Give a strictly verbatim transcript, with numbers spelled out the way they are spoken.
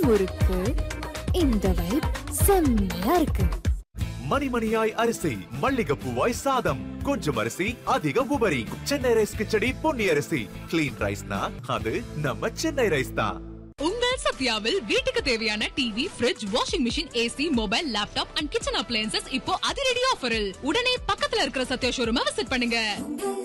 முறுக்கு. இந்த வைப் செம்மையா இருக்கு. மணிமணியாய் அரிசி, மல்லிகைப்பூவாய் சாதம், கொஞ்சம் அரிசி அதிக உபரி. சென்னை ரைஸ் கிச்சடி பொன்னி அரிசி. கிளீன் ரைஸ்னா அது நம்ம சென்னை ரைஸ் தான். உங்கள் சத்யாவில் வீட்டுக்கு தேவையான TV, fridge, washing machine, AC, mobile, laptop and kitchen appliances இப்போ அதிரடி ஆஃபரில். உடனே பக்கத்துல இருக்கிற சத்யா ஷோரூமை விசிட் பண்ணுங்க.